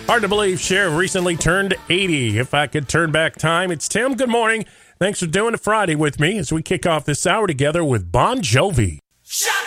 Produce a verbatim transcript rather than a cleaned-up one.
Hard to believe Sheriff recently turned eighty. If I could turn back time, it's Tim. Good morning. Thanks for doing it Friday with me as we kick off this hour together with Bon Jovi. Shut